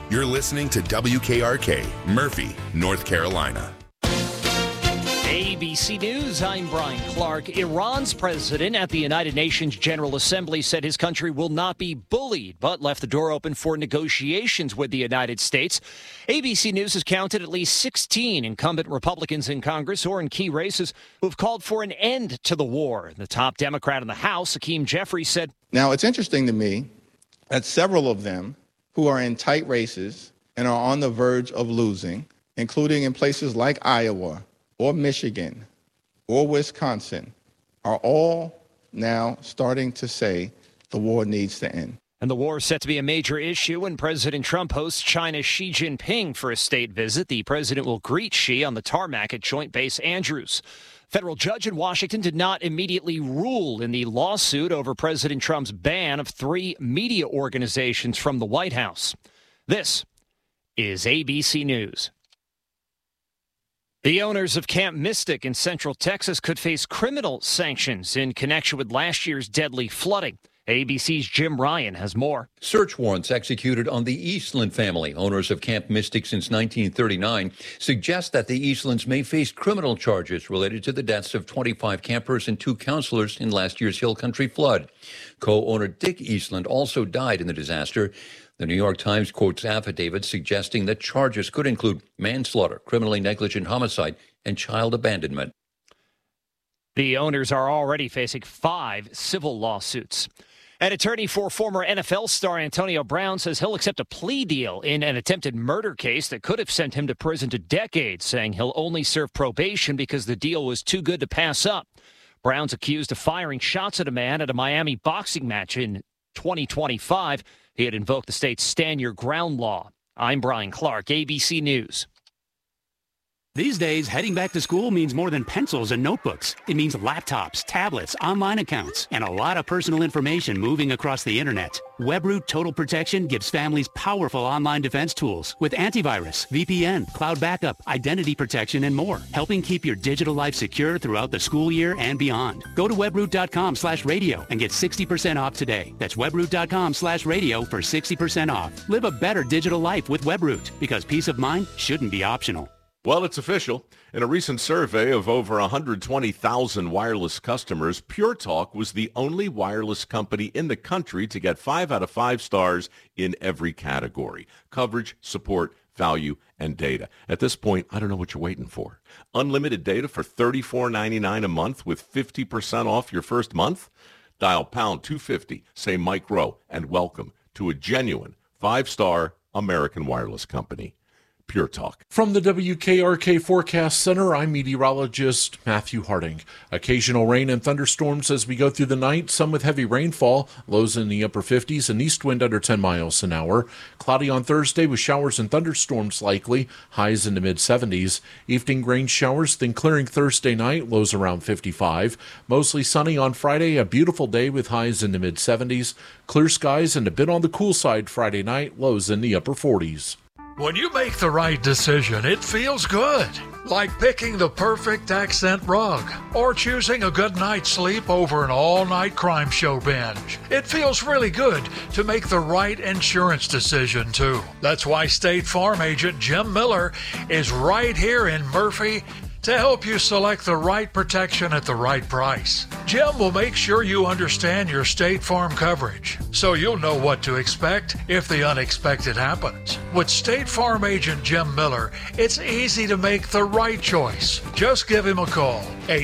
You're listening to WKRK, Murphy, North Carolina. ABC News, I'm Brian Clark. Iran's president at the United Nations General Assembly said his country will not be bullied, but left the door open for negotiations with the United States. ABC News has counted at least 16 incumbent Republicans in Congress or in key races who have called for an end to the war. The top Democrat in the House, Hakeem Jeffries, said, "Now, it's interesting to me that several of them who are in tight races and are on the verge of losing, including in places like Iowa or Michigan or Wisconsin, are all now starting to say the war needs to end." And the war is set to be a major issue when President Trump hosts China's Xi Jinping for a state visit. The president will greet Xi on the tarmac at Joint Base Andrews. Federal judge in Washington did not immediately rule in the lawsuit over President Trump's ban of 3 media organizations from the White House. This is ABC News. The owners of Camp Mystic in Central Texas could face criminal sanctions in connection with last year's deadly flooding. ABC's Jim Ryan has more. Search warrants executed on the Eastland family, owners of Camp Mystic since 1939, suggest that the Eastlands may face criminal charges related to the deaths of 25 campers and 2 counselors in last year's Hill Country flood. Co-owner Dick Eastland also died in the disaster. The New York Times quotes affidavits suggesting that charges could include manslaughter, criminally negligent homicide, and child abandonment. The owners are already facing 5 civil lawsuits. An attorney for former NFL star Antonio Brown says he'll accept a plea deal in an attempted murder case that could have sent him to prison to decades, saying he'll only serve probation because the deal was too good to pass up. Brown's accused of firing shots at a man at a Miami boxing match in 2025. He had invoked the state's stand your ground law. I'm Brian Clark, ABC News. These days, heading back to school means more than pencils and notebooks. It means laptops, tablets, online accounts, and a lot of personal information moving across the internet. WebRoot Total Protection gives families powerful online defense tools with antivirus, VPN, cloud backup, identity protection, and more, helping keep your digital life secure throughout the school year and beyond. Go to webroot.com/radio and get 60% off today. That's webroot.com/radio for 60% off. Live a better digital life with WebRoot, because peace of mind shouldn't be optional. Well, it's official. In a recent survey of over 120,000 wireless customers, Pure Talk was the only wireless company in the country to get 5 out of 5 stars in every category: coverage, support, value, and data. At this point, I don't know what you're waiting for. Unlimited data for $34.99 a month with 50% off your first month? Dial pound 250, say Mike Rowe, and welcome to a genuine 5-star American wireless company. Pure Talk. From the WKRK Forecast Center, I'm meteorologist Matthew Harding. Occasional rain and thunderstorms as we go through the night, some with heavy rainfall, lows in the upper 50s and east wind under 10 miles an hour. Cloudy on Thursday with showers and thunderstorms likely, highs in the mid-70s. Evening rain showers, then clearing Thursday night, lows around 55. Mostly sunny on Friday, a beautiful day with highs in the mid-70s. Clear skies and a bit on the cool side Friday night, lows in the upper 40s. When you make the right decision, it feels good. Like picking the perfect accent rug or choosing a good night's sleep over an all-night crime show binge. It feels really good to make the right insurance decision, too. That's why State Farm agent Jim Miller is right here in Murphy to help you select the right protection at the right price. Jim will make sure you understand your State Farm coverage, so you'll know what to expect if the unexpected happens. With State Farm agent Jim Miller, it's easy to make the right choice. Just give him a call,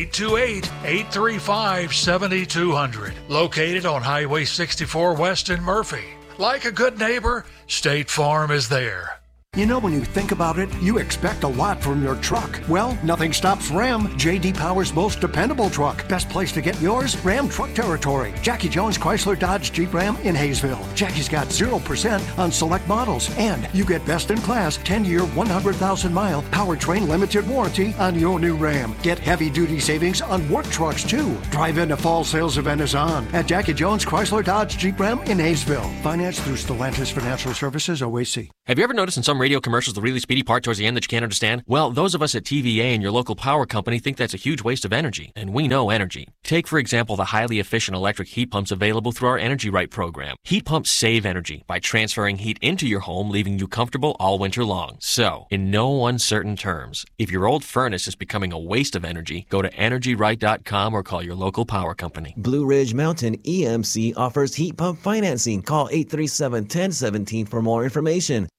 828-835-7200, located on Highway 64 West in Murphy. Like a good neighbor, State Farm is there. You know, when you think about it, you expect a lot from your truck. Well, nothing stops Ram, J.D. Power's most dependable truck. Best place to get yours? Ram Truck Territory. Jackie Jones Chrysler Dodge Jeep Ram in Hayesville. Jackie's got 0% on select models. And you get best-in-class 10-year, 100,000-mile powertrain limited warranty on your new Ram. Get heavy-duty savings on work trucks, too. Drive in. The fall sales event is on at Jackie Jones Chrysler Dodge Jeep Ram in Hayesville. Financed through Stellantis Financial Services, OAC. Have you ever noticed in some radio commercials, the really speedy part towards the end that you can't understand? Well, those of us at TVA and your local power company think that's a huge waste of energy, and we know energy. Take, for example, the highly efficient electric heat pumps available through our Energy Right program. Heat pumps save energy by transferring heat into your home, leaving you comfortable all winter long. So, in no uncertain terms, if your old furnace is becoming a waste of energy, go to EnergyRight.com or call your local power company. Blue Ridge Mountain EMC offers heat pump financing. Call 837-1017 for more information.